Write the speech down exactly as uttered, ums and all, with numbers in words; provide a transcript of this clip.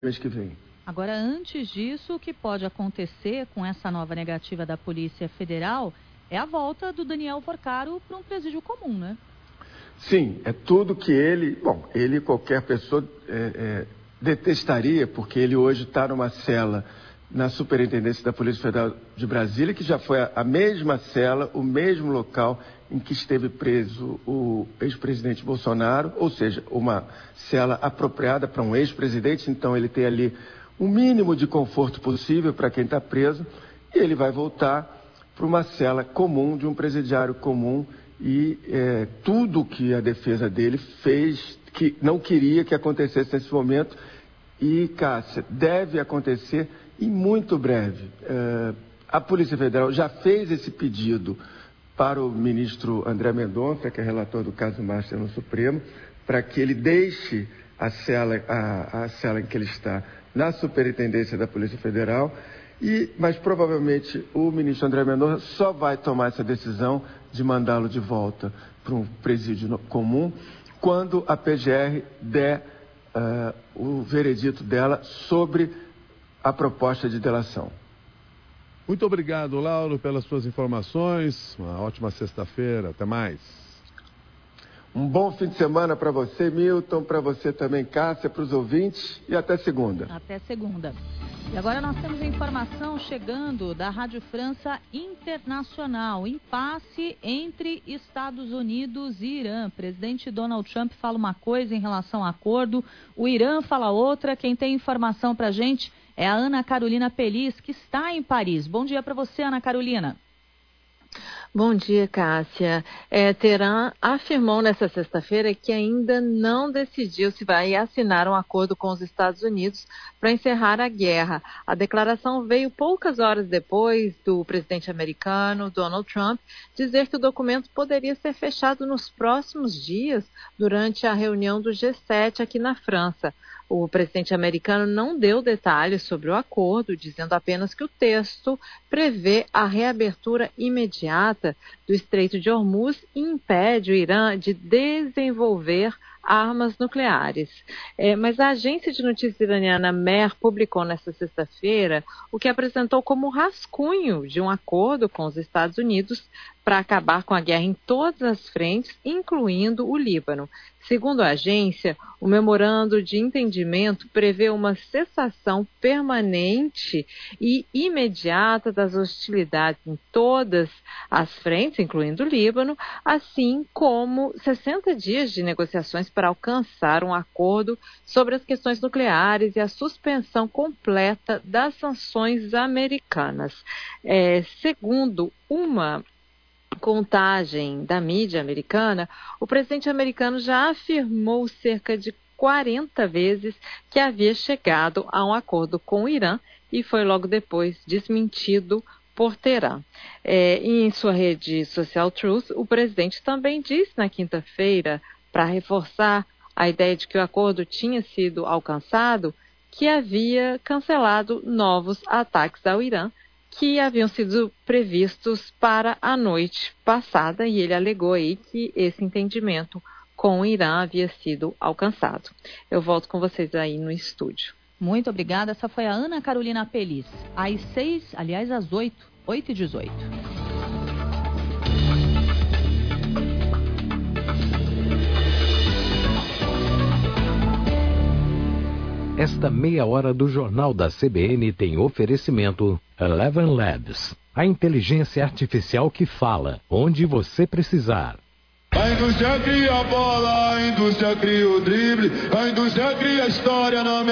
mês que vem. Agora, antes disso, o que pode acontecer com essa nova negativa da Polícia Federal é a volta do Daniel Porcaro para um presídio comum, né? Sim, é tudo que ele, bom, ele qualquer pessoa é, é, detestaria, porque ele hoje está numa cela na Superintendência da Polícia Federal de Brasília, que já foi a, a mesma cela, o mesmo local em que esteve preso o ex-presidente Bolsonaro, ou seja, uma cela apropriada para um ex-presidente, então ele tem ali o mínimo de conforto possível para quem está preso, e ele vai voltar para uma cela comum, de um presidiário comum, e é, tudo que a defesa dele fez, que não queria que acontecesse nesse momento, e, Cássia, deve acontecer em muito breve. É, a Polícia Federal já fez esse pedido para o ministro André Mendonça, que é relator do caso Master no Supremo, para que ele deixe a cela, a, a cela em que ele está na Superintendência da Polícia Federal, e, mas provavelmente o ministro André Mendonça só vai tomar essa decisão de mandá-lo de volta para um presídio comum quando a P G R der uh, o veredito dela sobre a proposta de delação. Muito obrigado, Lauro, pelas suas informações. Uma ótima sexta-feira. Até mais. Um bom fim de semana para você, Milton, para você também, Cássia, para os ouvintes, e até segunda. Até segunda. E agora nós temos a informação chegando da Rádio França Internacional. Impasse entre Estados Unidos e Irã. Presidente Donald Trump fala uma coisa em relação ao acordo, o Irã fala outra. Quem tem informação para a gente é a Ana Carolina Pelis, que está em Paris. Bom dia para você, Ana Carolina. Bom dia, Cássia. É, Teherã afirmou nesta sexta-feira que ainda não decidiu se vai assinar um acordo com os Estados Unidos para encerrar a guerra. A declaração veio poucas horas depois do presidente americano, Donald Trump, dizer que o documento poderia ser fechado nos próximos dias durante a reunião do G sete aqui na França. O presidente americano não deu detalhes sobre o acordo, dizendo apenas que o texto prevê a reabertura imediata do Estreito de Hormuz e impede o Irã de desenvolver armas nucleares. É, mas a agência de notícias iraniana Mer publicou nesta sexta-feira o que apresentou como rascunho de um acordo com os Estados Unidos para acabar com a guerra em todas as frentes, incluindo o Líbano. Segundo a agência, o memorando de entendimento prevê uma cessação permanente e imediata das hostilidades em todas as frentes, incluindo o Líbano, assim como sessenta dias de negociações para alcançar um acordo sobre as questões nucleares e a suspensão completa das sanções americanas. É, segundo uma contagem da mídia americana, o presidente americano já afirmou cerca de quarenta vezes que havia chegado a um acordo com o Irã e foi logo depois desmentido por Teherã. É, em sua rede social Truth, o presidente também disse na quinta-feira, para reforçar a ideia de que o acordo tinha sido alcançado, que havia cancelado novos ataques ao Irã, que haviam sido previstos para a noite passada, e ele alegou aí que esse entendimento com o Irã havia sido alcançado. Eu volto com vocês aí no estúdio. Muito obrigada. Essa foi a Ana Carolina Pelis. Às seis, aliás, às oito, oito e dezoito. Esta meia hora do Jornal da C B N tem oferecimento Eleven Labs, a inteligência artificial que fala onde você precisar. A indústria cria a bola, a indústria cria o drible, a indústria cria a história na